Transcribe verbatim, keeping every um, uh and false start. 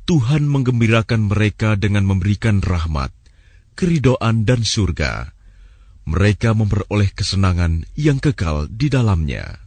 Tuhan menggembirakan mereka dengan memberikan rahmat, keridhaan dan surga. Mereka memperoleh kesenangan yang kekal di dalamnya.